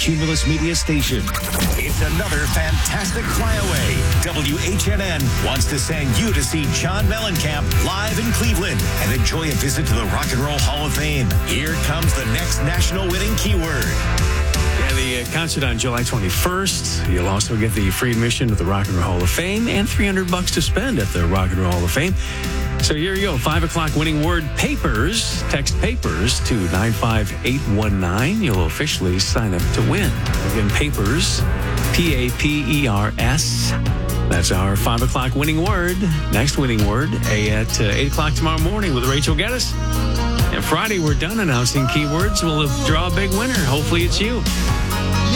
Cumulus Media station. It's another fantastic flyaway. WHNN wants to send you to see John Mellencamp live in Cleveland and enjoy a visit to the Rock and Roll Hall of Fame. Here comes the next national winning keyword. Yeah, the concert on July 21st. You'll also get the free admission to the Rock and Roll Hall of Fame and $300 to spend at the Rock and Roll Hall of Fame. So here you go. 5 o'clock winning word, papers. Text papers to 95819. You'll officially sign up to win. Again, papers, P-A-P-E-R-S. That's our 5 o'clock winning word. Next winning word at 8 o'clock tomorrow morning with Rachel Geddes. And Friday, we're done announcing keywords. We'll draw a big winner. Hopefully it's you.